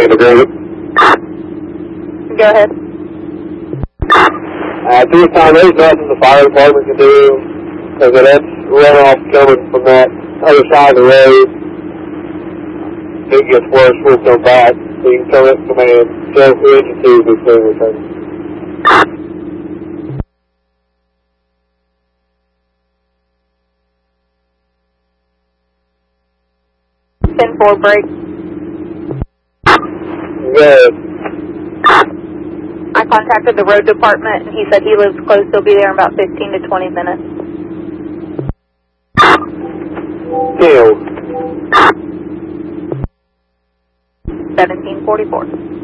agreement. Go ahead. At this time, there's nothing the fire department can do, because that's runoff coming from that other side of the road. If it gets worse, we'll come back. So you can come at command. Just the agencies is doing everything. 10-4 break. Good. I contacted the road department, and he said he lives close. He'll be there in about 15 to 20 minutes. Kill. 1744.